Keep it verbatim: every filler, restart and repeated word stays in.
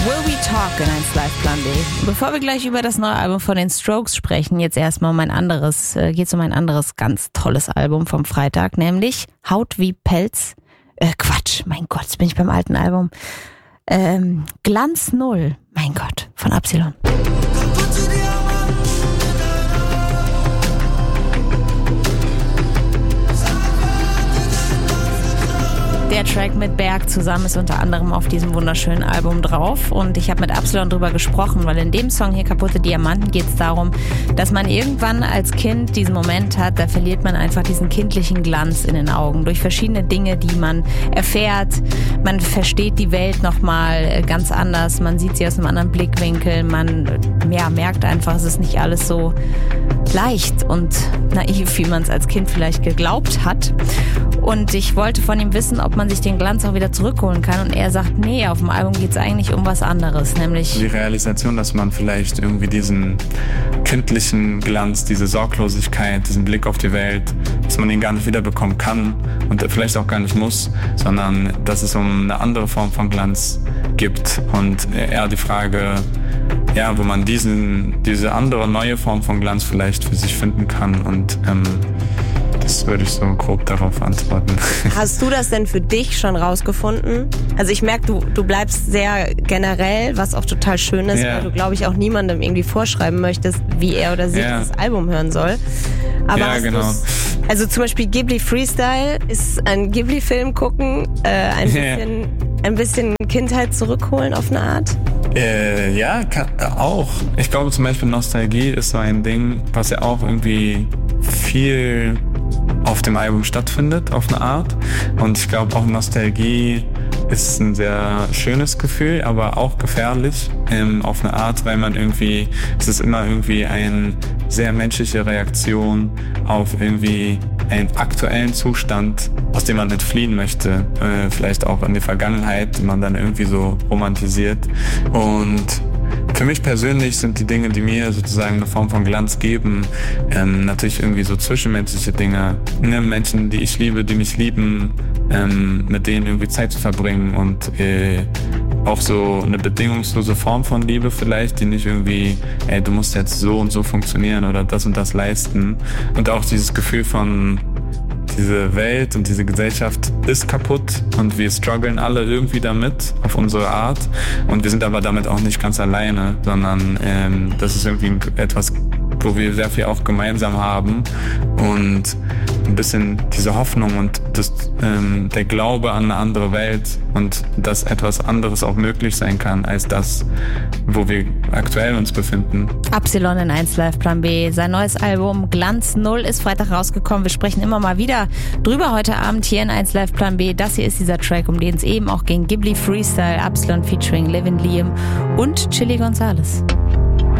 Will We Talk in eins Live Plan B. Bevor wir gleich über das neue Album von den Strokes sprechen, jetzt erstmal um ein anderes, äh, geht's um ein anderes ganz tolles Album vom Freitag, nämlich Haut wie Pelz. Äh, Quatsch, mein Gott, jetzt bin ich beim alten Album. Ähm, Glanz Null, mein Gott, von Absilon. Der Track mit Berg zusammen ist unter anderem auf diesem wunderschönen Album drauf und ich habe mit Absilon drüber gesprochen, weil in dem Song hier Kaputte Diamanten geht es darum, dass man irgendwann als Kind diesen Moment hat, da verliert man einfach diesen kindlichen Glanz in den Augen durch verschiedene Dinge, die man erfährt. Man versteht die Welt nochmal ganz anders, man sieht sie aus einem anderen Blickwinkel, man ja, merkt einfach, es ist nicht alles so leicht und naiv, wie man es als Kind vielleicht geglaubt hat. Und ich wollte von ihm wissen, ob man sich den Glanz auch wieder zurückholen kann. Und er sagt, nee, auf dem Album geht es eigentlich um was anderes, nämlich die Realisation, dass man vielleicht irgendwie diesen kindlichen Glanz, diese Sorglosigkeit, diesen Blick auf die Welt, dass man ihn gar nicht wiederbekommen kann und vielleicht auch gar nicht muss, sondern dass es um eine andere Form von Glanz gibt. Und eher die Frage, ja, wo man diesen, diese andere, neue Form von Glanz vielleicht für sich finden kann und ähm, das würde ich so grob darauf antworten. Hast du das denn für dich schon rausgefunden? Also ich merke, du, du bleibst sehr generell, was auch total schön ist, ja. weil du, glaube ich, auch niemandem irgendwie vorschreiben möchtest, wie er oder sie ja. das Album hören soll. Aber ja, genau. Also zum Beispiel Ghibli Freestyle ist ein Ghibli-Film gucken, äh, ein, yeah. bisschen, ein bisschen Kindheit zurückholen auf eine Art? Äh, ja, kann, auch. Ich glaube zum Beispiel Nostalgie ist so ein Ding, was ja auch irgendwie viel auf dem Album stattfindet, auf eine Art. Und ich glaube auch Nostalgie ist ein sehr schönes Gefühl, aber auch gefährlich ähm, auf eine Art, weil man irgendwie, es ist immer irgendwie eine sehr menschliche Reaktion auf irgendwie einen aktuellen Zustand, aus dem man nicht fliehen möchte. Äh, vielleicht auch in die Vergangenheit, die man dann irgendwie so romantisiert. Und für mich persönlich sind die Dinge, die mir sozusagen eine Form von Glanz geben, ähm, natürlich irgendwie so zwischenmenschliche Dinge. Ne? Menschen, die ich liebe, die mich lieben, ähm, mit denen irgendwie Zeit zu verbringen und äh, auch so eine bedingungslose Form von Liebe vielleicht, die nicht irgendwie, ey, du musst jetzt so und so funktionieren oder das und das leisten. Und auch dieses Gefühl von, diese Welt und diese Gesellschaft ist kaputt und wir strugglen alle irgendwie damit auf unsere Art und wir sind aber damit auch nicht ganz alleine, sondern ähm, das ist irgendwie etwas, wo wir sehr viel auch gemeinsam haben und ein bisschen diese Hoffnung und das, ähm, der Glaube an eine andere Welt und dass etwas anderes auch möglich sein kann als das, wo wir aktuell uns befinden. Absilon in eins Live Plan B. Sein neues Album Glanz Null ist Freitag rausgekommen. Wir sprechen immer mal wieder drüber heute Abend hier in eins Live Plan B. Das hier ist dieser Track, um den es eben auch ging. Ghibli Freestyle, Absilon featuring Levin Liam und Chili Gonzalez.